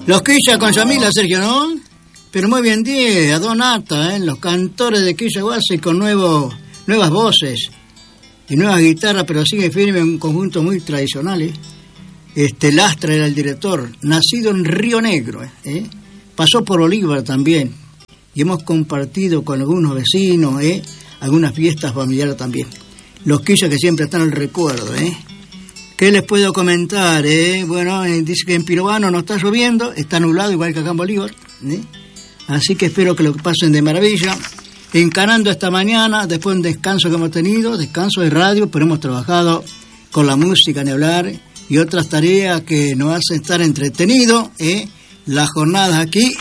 Los Quilla con Yamila, Sergio, ¿no? Pero muy bien, a Donata, los cantores de Quilla Guasi con nuevas voces y nuevas guitarras, pero sigue firme, un conjunto muy tradicional. Lastra era el director, nacido en Río Negro, pasó por Bolívar también, y hemos compartido con algunos vecinos, algunas fiestas familiares también. Los Quilla que siempre están en el recuerdo, ¿Qué les puedo comentar? Bueno, dice que en Pirovano no está lloviendo, está nublado igual que acá en Bolívar, así que espero que lo pasen de maravilla. Encarando esta mañana, después de un descanso que hemos tenido, descanso de radio, pero hemos trabajado con la música, ni hablar, y otras tareas que nos hacen estar entretenidos, las jornadas aquí